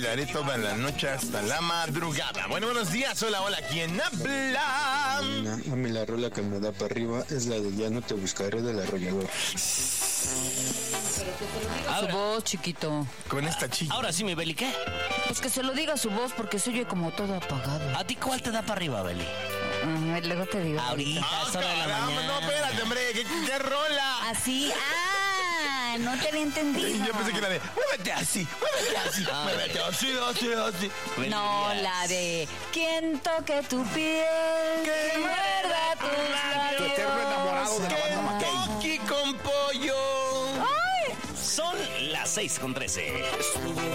bailaré toda la noche hasta la madrugada. Bueno, buenos días, hola, ¿quién habla? A mí la rola que me da para arriba es la de Ya no te buscaré del Arrollador. Su voz, chiquito. Con esta chica. Ahora sí, mi Beli, ¿qué? Pues que se lo diga su voz porque se oye como todo apagado. ¿A ti cuál te da para arriba, Beli? Luego te digo. Ahorita, es hora de la caramba, mañana. no, espérate, hombre, ¿qué rola? Así, no te había entendido. Yo pensé que era de, muévete así, muévete así. Beli, No, Díaz. la de ¿quién toque tu piel? Que muerda tus labios. Tu eterno enamorado de la banda McKay. Kentucky con pollo. Son las 6:13.